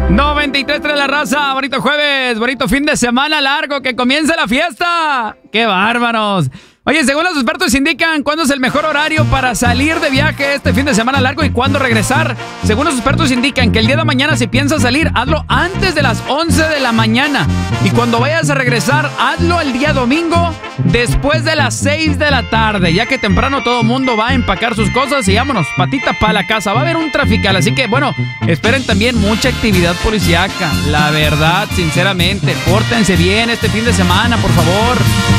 93.3 La Raza, bonito jueves, bonito fin de semana largo, que comience la fiesta. ¡Qué bárbaros! Oye, según los expertos indican cuándo es el mejor horario para salir de viaje este fin de semana largo y cuándo regresar. Según los expertos indican que el día de mañana, si piensas salir, hazlo antes de las 11 de la mañana. Y cuando vayas a regresar, hazlo el día domingo después de las 6 de la tarde, ya que temprano todo el mundo va a empacar sus cosas y vámonos, patita para la casa. Va a haber un trafical, así que bueno, esperen también mucha actividad policíaca. La verdad, sinceramente, pórtense bien este fin de semana, por favor.